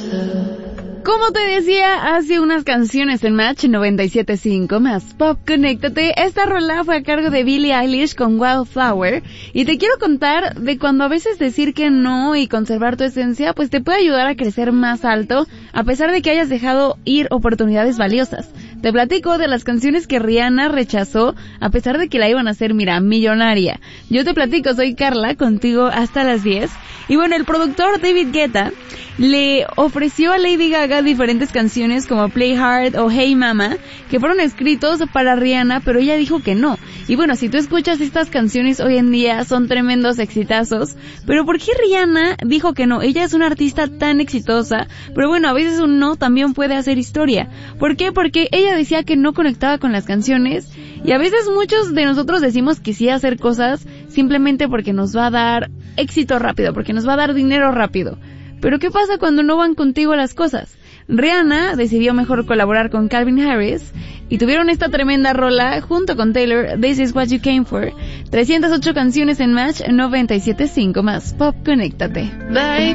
Como te decía, hace unas canciones en Match 97.5 más Pop, conéctate. Esta rola fue a cargo de Billie Eilish con Wildflower. Y te quiero contar de cuando a veces decir que no y conservar tu esencia, pues te puede ayudar a crecer más alto, a pesar de que hayas dejado ir oportunidades valiosas. Te platico de las canciones que Rihanna rechazó, a pesar de que la iban a hacer, mira, millonaria. Yo te platico, soy Carla, contigo hasta las 10. Y bueno, el productor David Guetta le ofreció a Lady Gaga diferentes canciones como Play Hard o Hey Mama, que fueron escritos para Rihanna, pero ella dijo que no. Y bueno, si tú escuchas estas canciones hoy en día, son tremendos exitazos, pero ¿por qué Rihanna dijo que no? Ella es una artista tan exitosa, pero bueno, a veces un no también puede hacer historia. ¿Por qué? Porque ella decía que no conectaba con las canciones, y a veces muchos de nosotros decimos que sí hacer cosas simplemente porque nos va a dar éxito rápido, porque nos va a dar dinero rápido. Pero ¿qué pasa cuando no van contigo las cosas? Rihanna decidió mejor colaborar con Calvin Harris y tuvieron esta tremenda rola junto con Taylor, This Is What You Came For. 308 canciones en Match 97.5 más Pop, conéctate. Bye.